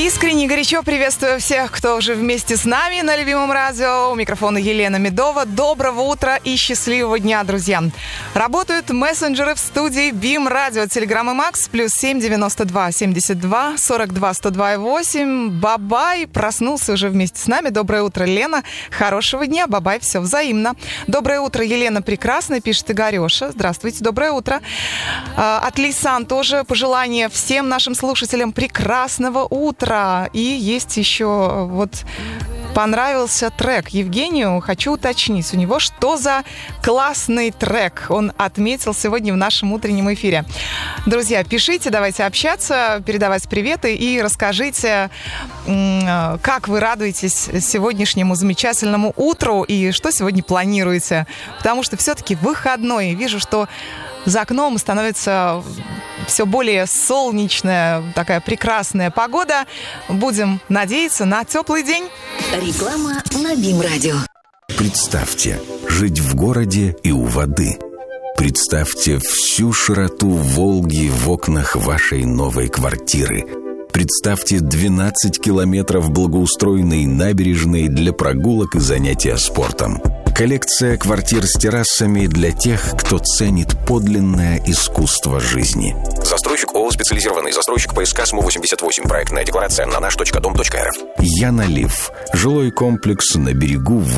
Искренне и горячо приветствую всех, кто уже вместе с нами на любимом радио. У микрофона Елена Медова. Доброго утра и счастливого дня, друзья. Работают мессенджеры в студии BIM Radio, Telegram и Max, +7 92 72 42 102 и 8. Бабай проснулся уже вместе с нами. Доброе утро, Лена. Хорошего дня. Бабай, все взаимно. Доброе утро, Елена. Прекрасно, пишет Игореша. Здравствуйте, доброе утро. От Лейсан тоже пожелание всем нашим слушателям прекрасного утра. И есть еще понравился трек Евгению. Хочу уточнить у него, что за классный трек он отметил сегодня в нашем утреннем эфире. Друзья, пишите, давайте общаться, передавать приветы и расскажите, как вы радуетесь сегодняшнему замечательному утру и что сегодня планируете. Потому что все-таки выходной. Вижу, что за окном становится все более солнечная, такая прекрасная погода. Будем надеяться на теплый день. Реклама на BIM Radio. Представьте, жить в городе и у воды. Представьте всю широту Волги в окнах вашей новой квартиры. Представьте 12 километров благоустроенной набережной для прогулок и занятия спортом. Коллекция квартир с террасами для тех, кто ценит подлинное искусство жизни. Застройщик ООО «Специализированный застройщик ПСК СМУ-88». Проектная декларация на наш.дом.рф. Яналив. Жилой комплекс на берегу